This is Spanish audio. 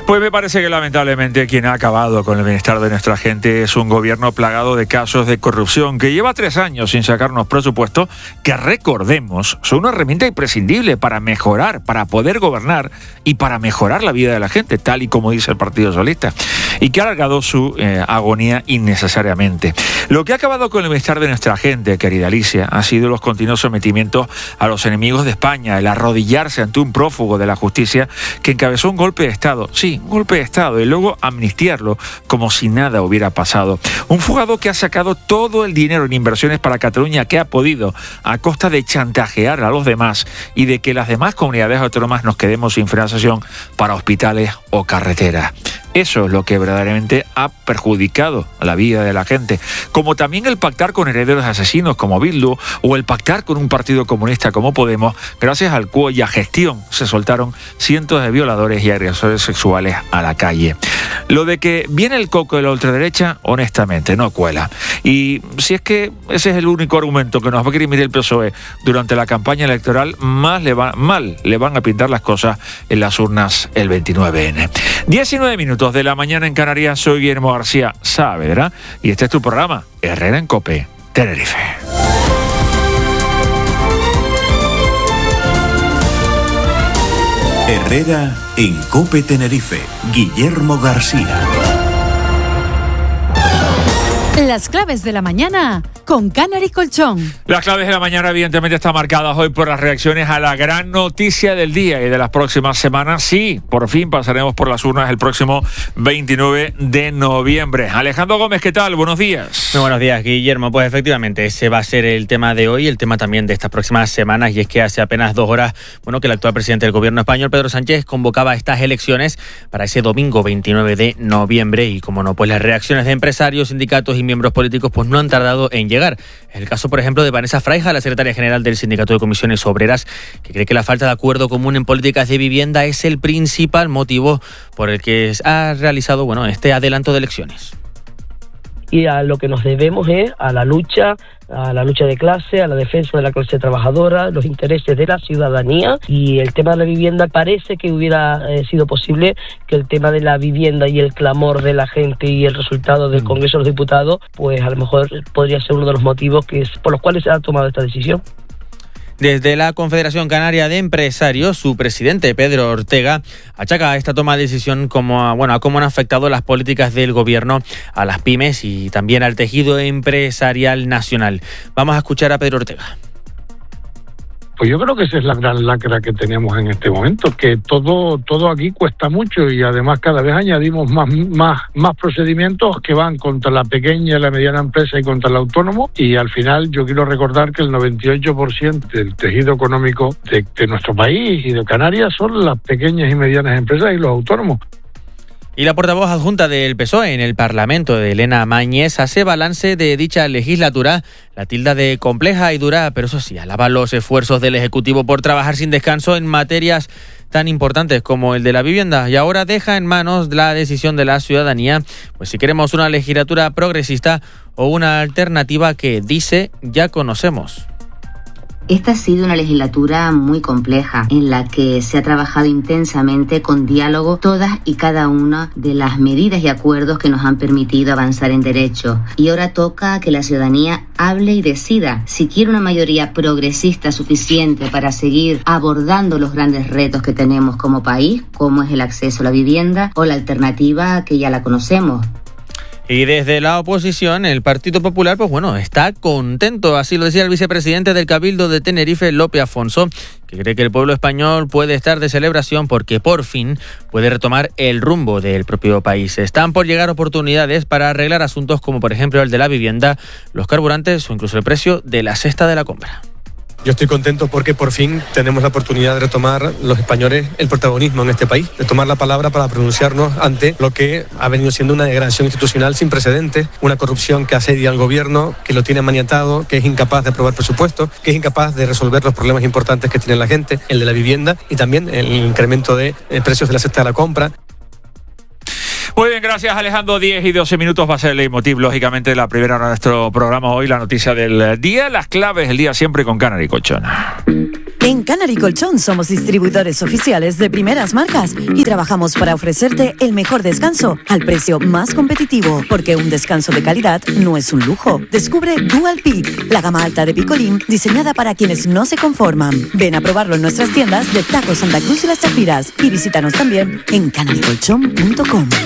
Pues me parece que lamentablemente quien ha acabado con el bienestar de nuestra gente es un gobierno plagado de casos de corrupción que lleva 3 años sin sacarnos presupuestos que, recordemos, son una herramienta imprescindible para mejorar, para poder gobernar y para mejorar la vida de la gente, tal y como dice el Partido Socialista, y que ha alargado su agonía innecesariamente. Lo que ha acabado con el bienestar de nuestra gente, querida Alicia, ha sido los continuos sometimientos a los enemigos de España, el arrodillarse ante un prófugo de la justicia que encabezó un golpe de Estado. Sí, un golpe de Estado, y luego amnistiarlo como si nada hubiera pasado. Un fugado que ha sacado todo el dinero en inversiones para Cataluña que ha podido, a costa de chantajear a los demás y de que las demás comunidades autónomas nos quedemos sin financiación para hospitales o carreteras. Eso es lo que verdaderamente ha perjudicado a la vida de la gente, como también el pactar con herederos asesinos como Bildu o el pactar con un partido comunista como Podemos, gracias al cuya gestión se soltaron cientos de violadores y agresores sexuales a la calle. Lo de que viene el coco de la ultraderecha, honestamente, no cuela. Y si es que ese es el único argumento que nos va a querer el PSOE durante la campaña electoral, mal le van a pintar las cosas en las urnas el 29N. 19 minutos de la mañana en Canarias. Soy Guillermo García Saavedra y este es tu programa Herrera en COPE, Tenerife. Herrera en COPE Tenerife, Guillermo García. Las claves de la mañana con Canary Colchón. Las claves de la mañana evidentemente están marcadas hoy por las reacciones a la gran noticia del día y de las próximas semanas. Sí, por fin pasaremos por las urnas el próximo 29 de noviembre. Alejandro Gómez, ¿qué tal? Buenos días. Muy buenos días, Guillermo. Pues efectivamente, ese va a ser el tema de hoy, el tema también de estas próximas semanas, y es que hace apenas 2 horas, que el actual presidente del gobierno español, Pedro Sánchez, convocaba estas elecciones para ese domingo 29 de noviembre y, como no, pues las reacciones de empresarios, sindicatos y miembros políticos pues no han tardado en llegar. Es el caso, por ejemplo, de Vanessa Fraija, la secretaria general del Sindicato de Comisiones Obreras, que cree que la falta de acuerdo común en políticas de vivienda es el principal motivo por el que ha realizado este adelanto de elecciones. Y a lo que nos debemos es a la lucha de clase, a la defensa de la clase trabajadora, los intereses de la ciudadanía, y el tema de la vivienda parece que hubiera sido posible que el tema de la vivienda y el clamor de la gente y el resultado del Congreso de los Diputados, pues a lo mejor podría ser uno de los motivos por los cuales se ha tomado esta decisión. Desde la Confederación Canaria de Empresarios, su presidente, Pedro Ortega, achaca esta toma de decisión a cómo han afectado las políticas del gobierno a las pymes y también al tejido empresarial nacional. Vamos a escuchar a Pedro Ortega. Pues yo creo que esa es la gran lacra que tenemos en este momento, que todo aquí cuesta mucho y además cada vez añadimos más procedimientos que van contra la pequeña y la mediana empresa y contra el autónomo, y al final yo quiero recordar que el 98% del tejido económico de nuestro país y de Canarias son las pequeñas y medianas empresas y los autónomos. Y la portavoz adjunta del PSOE en el Parlamento, Elena Mañez, hace balance de dicha legislatura, la tilda de compleja y dura, pero eso sí, alaba los esfuerzos del Ejecutivo por trabajar sin descanso en materias tan importantes como el de la vivienda, y ahora deja en manos la decisión de la ciudadanía, pues si queremos una legislatura progresista o una alternativa que, dice, ya conocemos. Esta ha sido una legislatura muy compleja, en la que se ha trabajado intensamente con diálogo todas y cada una de las medidas y acuerdos que nos han permitido avanzar en derecho. Y ahora toca que la ciudadanía hable y decida si quiere una mayoría progresista suficiente para seguir abordando los grandes retos que tenemos como país, como es el acceso a la vivienda, o la alternativa que ya la conocemos. Y desde la oposición, el Partido Popular, está contento. Así lo decía el vicepresidente del Cabildo de Tenerife, Lope Afonso, que cree que el pueblo español puede estar de celebración porque por fin puede retomar el rumbo del propio país. Están por llegar oportunidades para arreglar asuntos como, por ejemplo, el de la vivienda, los carburantes o incluso el precio de la cesta de la compra. Yo estoy contento porque por fin tenemos la oportunidad de retomar los españoles el protagonismo en este país, de tomar la palabra para pronunciarnos ante lo que ha venido siendo una degradación institucional sin precedentes, una corrupción que asedia al gobierno, que lo tiene maniatado, que es incapaz de aprobar presupuestos, que es incapaz de resolver los problemas importantes que tiene la gente, el de la vivienda y también el incremento de precios de la cesta de la compra. Muy bien, gracias Alejandro. 10 y 12 minutos va a ser el leitmotiv, lógicamente, la primera hora de nuestro programa hoy, la noticia del día, las claves del día siempre con Canary Colchón. En Canary Colchón somos distribuidores oficiales de primeras marcas y trabajamos para ofrecerte el mejor descanso al precio más competitivo, porque un descanso de calidad no es un lujo. Descubre Dual Peak, la gama alta de Picolín diseñada para quienes no se conforman. Ven a probarlo en nuestras tiendas de Taco Santa Cruz y Las Chapiras y visítanos también en canarycolchón.com.